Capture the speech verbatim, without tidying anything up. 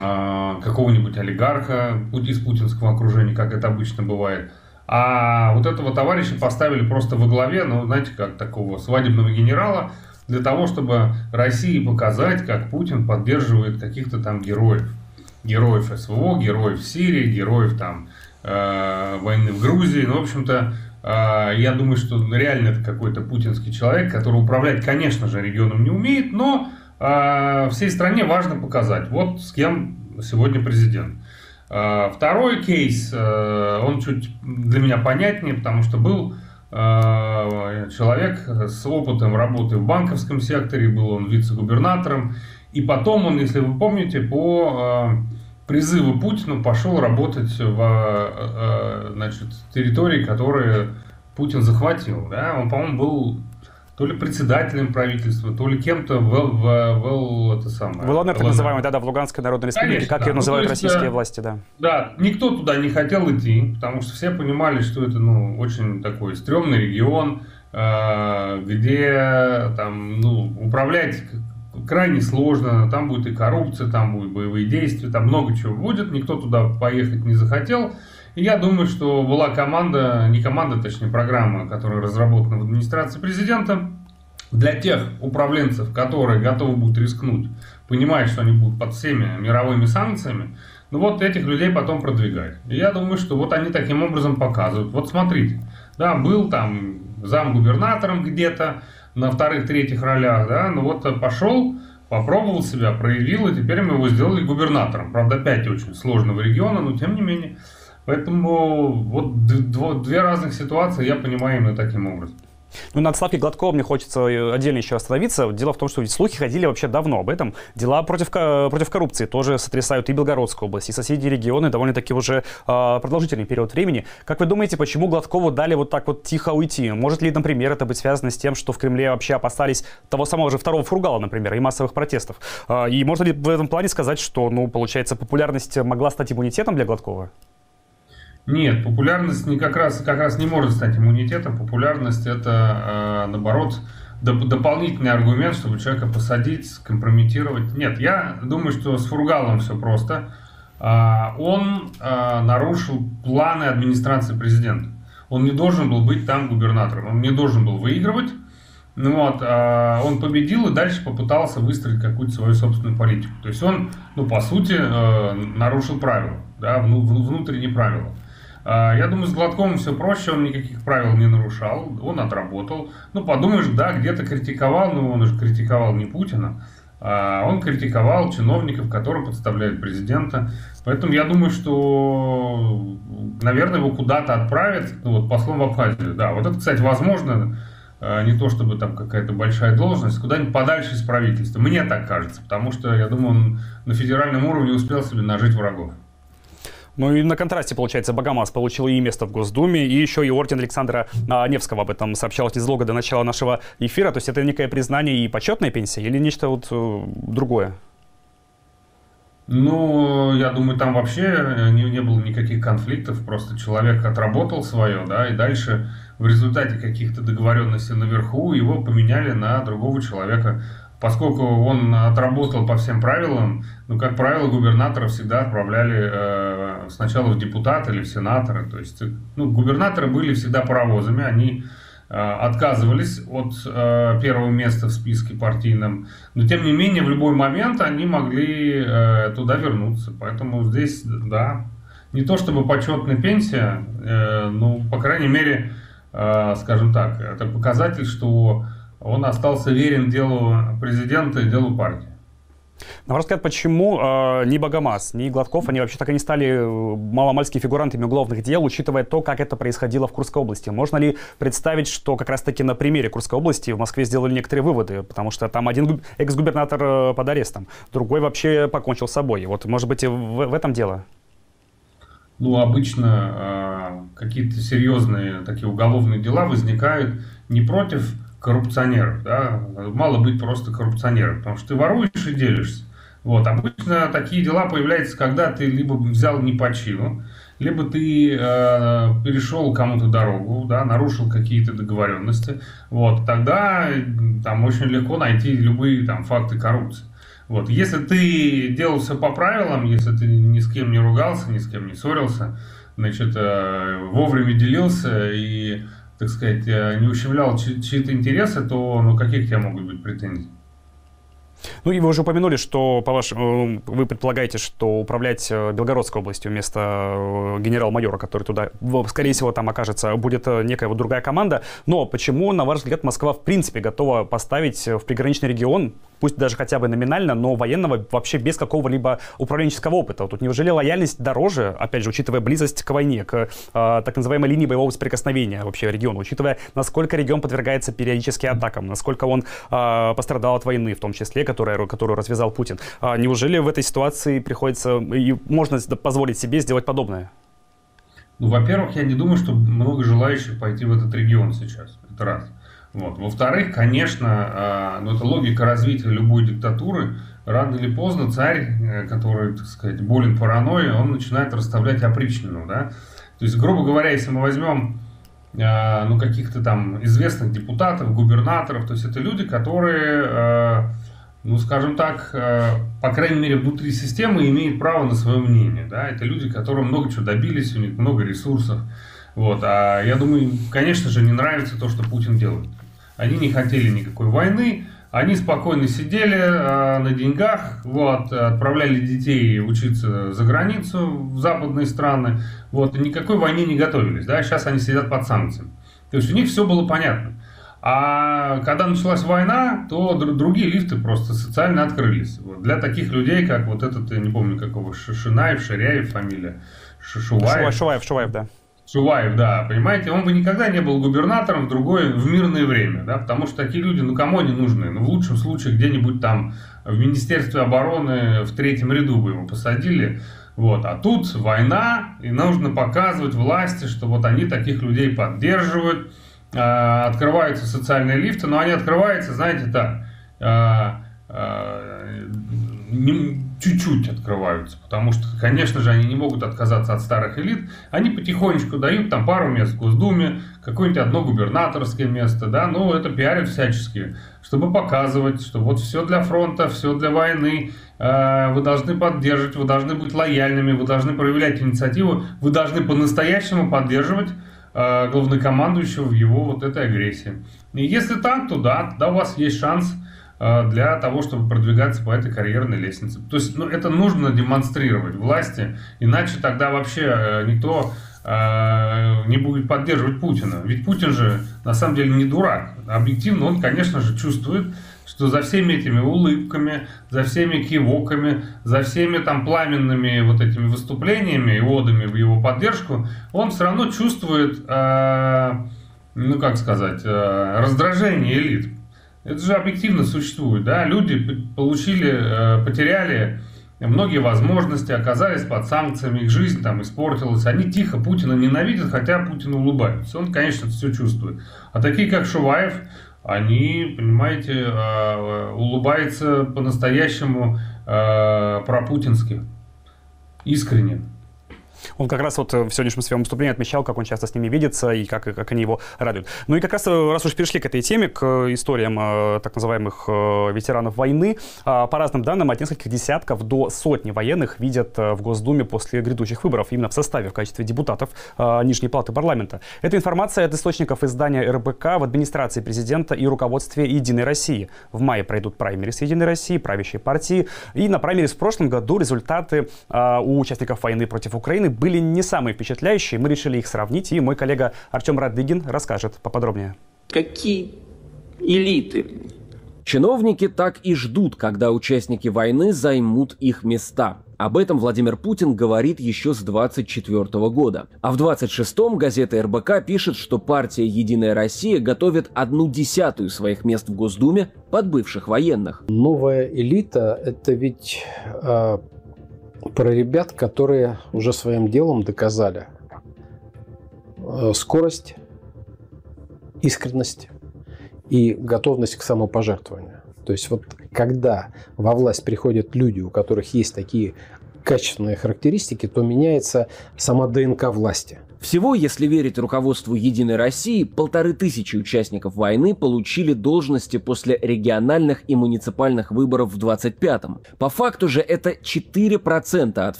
какого-нибудь олигарха из путинского окружения, как это обычно бывает. А вот этого товарища поставили просто во главе, ну, знаете, как такого свадебного генерала, для того, чтобы России показать, как Путин поддерживает каких-то там героев. Героев СВО, героев в Сирии, героев там э, войны в Грузии. Ну, в общем-то, э, я думаю, что реально это какой-то путинский человек, который управлять, конечно же, регионом не умеет, но э, всей стране важно показать, вот с кем сегодня президент. Э, второй кейс, э, он чуть для меня понятнее, потому что был э, человек с опытом работы в банковском секторе, был он вице-губернатором. И потом он, если вы помните, по э, призыву Путина пошел работать в э, значит, территории, которые Путин захватил. Да? Он, по-моему, был то ли председателем правительства, то ли кем-то в, в, в, это самое, в ЛНР, так называемый, да, да, в Луганской Народной Республике, Конечно, как да. ее называют ну, есть, российские да, власти, да. Да, никто туда не хотел идти, потому что все понимали, что это ну, очень такой стрёмный регион, э, где там, ну, управлять крайне сложно, там будет и коррупция, там будут боевые действия, там много чего будет, никто туда поехать не захотел. И я думаю, что была команда, не команда, точнее программа, которая разработана в администрации президента, для тех управленцев, которые готовы будут рискнуть, понимая, что они будут под всеми мировыми санкциями, ну вот этих людей потом продвигать. И я думаю, что вот они таким образом показывают. Вот смотрите, да, был там замгубернатором где-то, на вторых-третьих ролях, да, ну вот пошел, попробовал себя, проявил, и теперь мы его сделали губернатором. Правда, опять очень сложного региона, но тем не менее. Поэтому вот две разных ситуации я понимаю именно таким образом. Ну, на отставке Гладкова мне хочется отдельно еще остановиться. Дело в том, что слухи ходили вообще давно об этом. Дела против, против коррупции тоже сотрясают и Белгородскую область, и соседние регионы довольно-таки уже э, продолжительный период времени. Как вы думаете, почему Гладкову дали вот так вот тихо уйти? Может ли, например, это быть связано с тем, что в Кремле вообще опасались того самого же второго Фургала, например, и массовых протестов? Э, и можно ли в этом плане сказать, что, ну, получается, популярность могла стать иммунитетом для Гладкова? Нет, популярность не как раз, как раз не может стать иммунитетом. Популярность это, э, наоборот, доп- дополнительный аргумент, чтобы человека посадить, скомпрометировать. Нет, я думаю, что с Фургалом все просто. Э, он э, нарушил планы администрации президента. Он не должен был быть там губернатором, он не должен был выигрывать. Ну вот, э, он победил и дальше попытался выстроить какую-то свою собственную политику. То есть он, ну, по сути, э, нарушил правила, да, вну- внутренние правила. Я думаю, с Гладковым все проще, он никаких правил не нарушал, он отработал. Ну, подумаешь, да, где-то критиковал, но он же критиковал не Путина, а он критиковал чиновников, которые подставляют президента. Поэтому я думаю, что, наверное, его куда-то отправят, ну, вот послом в Абхазию. Да, вот это, кстати, возможно, не то чтобы там какая-то большая должность, куда-нибудь подальше из правительства. Мне так кажется, потому что, я думаю, он на федеральном уровне успел себе нажить врагов. Ну и на контрасте, получается, Богомаз получил и место в Госдуме, и еще и орден Александра а, Невского. Об этом сообщалось незадолго до начала нашего эфира. То есть это некое признание и почетная пенсия или нечто вот э, другое? Ну, я думаю, там вообще не, не было никаких конфликтов. Просто человек отработал свое, да, и дальше в результате каких-то договоренностей наверху его поменяли на другого человека. Поскольку он отработал по всем правилам, ну, как правило, губернатора всегда отправляли э, сначала в депутаты или в сенаторы. То есть, ну, губернаторы были всегда паровозами, они э, отказывались от э, первого места в списке партийном. Но, тем не менее, в любой момент они могли э, туда вернуться. Поэтому здесь, да, не то чтобы почетная пенсия, э, ну, по крайней мере, э, скажем так, это показатель, что он остался верен делу президента и делу партии. На ваш взгляд, почему э, ни Богомаз, ни Гладков, они вообще так и не стали маломальски фигурантами уголовных дел, учитывая то, как это происходило в Курской области? Можно ли представить, что как раз-таки на примере Курской области в Москве сделали некоторые выводы? Потому что там один экс-губернатор под арестом, другой вообще покончил с собой. Вот, может быть, в, в этом дело? Ну, обычно э, какие-то серьезные такие уголовные дела возникают не против коррупционеров, да, мало быть просто коррупционером, потому что ты воруешь и делишься. Вот. Обычно такие дела появляются, когда ты либо взял не по чину, либо ты э, перешел кому-то дорогу, да, нарушил какие-то договоренности. Вот. Тогда там очень легко найти любые там факты коррупции. Вот. Если ты делал все по правилам, если ты ни с кем не ругался, ни с кем не ссорился, значит, вовремя делился и, так сказать, не ущемлял чьи-то интересы, то ну, какие к тебе могут быть претензии? Ну и вы уже упомянули, что по вашему, вы предполагаете, что управлять Белгородской областью вместо генерал-майора, который туда, скорее всего, там окажется, будет некая вот другая команда. Но почему, на ваш взгляд, Москва в принципе готова поставить в приграничный регион, пусть даже хотя бы номинально, но военного вообще без какого-либо управленческого опыта? Тут неужели лояльность дороже, опять же, учитывая близость к войне, к э, так называемой линии боевого соприкосновения вообще региона, учитывая, насколько регион подвергается периодически атакам, насколько он э, пострадал от войны, в том числе, которая, которую развязал Путин. А неужели в этой ситуации приходится и можно позволить себе сделать подобное? Ну, во-первых, я не думаю, что много желающих пойти в этот регион сейчас. Это раз. Вот. Во-вторых, конечно, ну, это логика развития любой диктатуры. Рано или поздно царь, который, так сказать, болен паранойей, он начинает расставлять опричнину. Да? То есть, грубо говоря, если мы возьмем ну, каких-то там известных депутатов, губернаторов, то есть это люди, которые, ну, скажем так, по крайней мере, внутри системы имеют право на свое мнение. Да? Это люди, которые много чего добились, у них много ресурсов. Вот. А я думаю, им, конечно же, не нравится то, что Путин делает. Они не хотели никакой войны, они спокойно сидели э, на деньгах, вот, отправляли детей учиться за границу, в западные страны, вот, и никакой войне не готовились. Да? Сейчас они сидят под санкциями. То есть у них все было понятно. А когда началась война, то другие лифты просто социально открылись. Вот. Для таких людей, как вот этот, я не помню какого, Шинаев, Ширяев фамилия, Шуваев. Шуваев, Шуваев, да. Шуваев, да, понимаете, он бы никогда не был губернатором в другое, в мирное время, да, потому что такие люди, ну, кому они нужны? Ну, в лучшем случае, где-нибудь там в Министерстве обороны в третьем ряду бы его посадили, вот, а тут война, и нужно показывать власти, что вот они таких людей поддерживают, э, открываются социальные лифты, но они открываются, знаете, так, э, э, не, чуть-чуть открываются, потому что, конечно же, они не могут отказаться от старых элит, они потихонечку дают там пару мест в Госдуме, какое-нибудь одно губернаторское место, да, ну, это пиарят всячески, чтобы показывать, что вот все для фронта, все для войны, э, вы должны поддерживать, вы должны быть лояльными, вы должны проявлять инициативу, вы должны по-настоящему поддерживать э, главнокомандующего в его вот этой агрессии. И если так, то да, тогда у вас есть шанс для того, чтобы продвигаться по этой карьерной лестнице. То есть, ну, это нужно демонстрировать власти, иначе тогда вообще никто э, не будет поддерживать Путина. Ведь Путин же на самом деле не дурак. Объективно он, конечно же, чувствует, что за всеми этими улыбками, за всеми кивоками, за всеми там пламенными вот этими выступлениями и одами в его поддержку, он все равно чувствует, э, ну как сказать, э, раздражение элит. Это же объективно существует, да, люди получили, потеряли многие возможности, оказались под санкциями, их жизнь там испортилась, они тихо Путина ненавидят, хотя Путин улыбается, он, конечно, все чувствует. А такие, как Шуваев, они, понимаете, улыбаются по-настоящему пропутински, искренне. Он как раз вот в сегодняшнем своем выступлении отмечал, как он часто с ними видится и как, как они его радуют. Ну и как раз, раз уж перешли к этой теме, к историям э, так называемых э, ветеранов войны, э, по разным данным, от нескольких десятков до сотни военных видят э, в Госдуме после грядущих выборов, именно в составе, в качестве депутатов э, Нижней палаты парламента. Эта информация от источников издания эр бэ ка в администрации президента и руководстве «Единой России». В мае пройдут праймерис «Единой России», правящей партии. И на праймерис в прошлом году результаты э, у участников войны против Украины были не самые впечатляющие. Мы решили их сравнить, и мой коллега Артем Радыгин расскажет поподробнее. Какие элиты? Чиновники так и ждут, когда участники войны займут их места. Об этом Владимир Путин говорит еще с двадцать четвёртого года. А в двадцать шестом газета эр бэ ка пишет, что партия «Единая Россия» готовит одну десятую своих мест в Госдуме под бывших военных. Новая элита – это ведь э, про ребят, которые уже своим делом доказали э, скорость, искренность и готовность к самопожертвованию. То есть вот когда во власть приходят люди, у которых есть такие качественные характеристики, то меняется сама дэ эн ка власти. Всего, если верить руководству «Единой России», полторы тысячи участников войны получили должности после региональных и муниципальных выборов в двадцать пятом. По факту же это четыре процента от